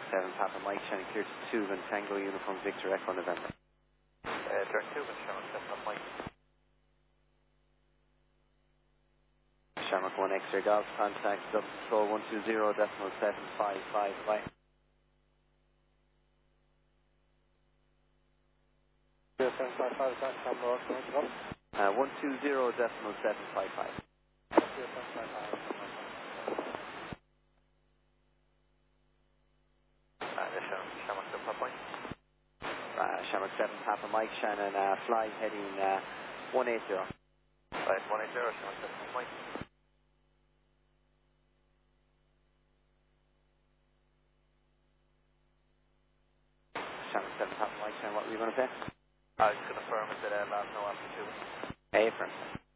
7 Papa Mike, Shannon clear to Tubin, Tango Uniform Victor Echo November. Turn Tubin, Shamrock 7 Papa Mike. Shamrock 1 X-ray Golf, contact double control 120.755, bye. 0755, is that Shamrock 120.755. 0755. Shamrock 7 Papa Mike. Shamrock 7 Papa Mike, Shannon, fly heading 180. Right, 180, Shamrock 7 Papa Mike. Shamrock 7 Papa Mike, Shannon, what were you going to say? I was going to confirm it that last no after 2. Affirm.